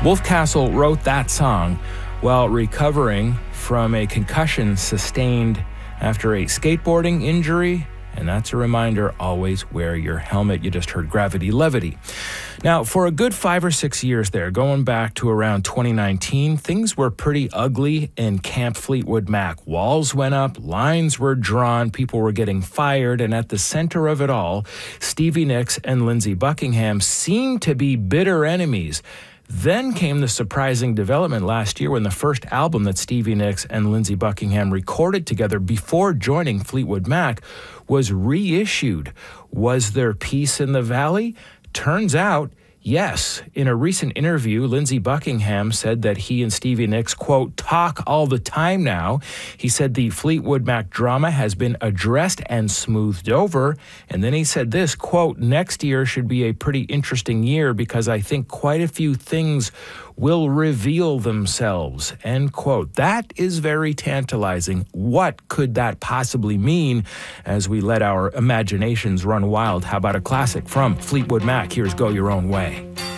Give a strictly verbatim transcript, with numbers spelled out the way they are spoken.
Wolf Castle wrote that song while recovering from a concussion sustained after a skateboarding injury. And that's a reminder, always wear your helmet. You just heard Gravity Levity. Now, for a good five or six years there, going back to around twenty nineteen, things were pretty ugly in Camp Fleetwood Mac. Walls went up, lines were drawn, people were getting fired, and at the center of it all, Stevie Nicks and Lindsey Buckingham seemed to be bitter enemies. Then came the surprising development last year when the first album that Stevie Nicks and Lindsey Buckingham recorded together before joining Fleetwood Mac was reissued. Was there peace in the valley? Turns out, yes. In a recent interview, Lindsey Buckingham said that he and Stevie Nicks, quote, talk all the time now. He said the Fleetwood Mac drama has been addressed and smoothed over. And then he said this, quote, next year should be a pretty interesting year because I think quite a few things will reveal themselves, end quote. That is very tantalizing. What could that possibly mean as we let our imaginations run wild? How about a classic from Fleetwood Mac? Here's Go Your Own Way.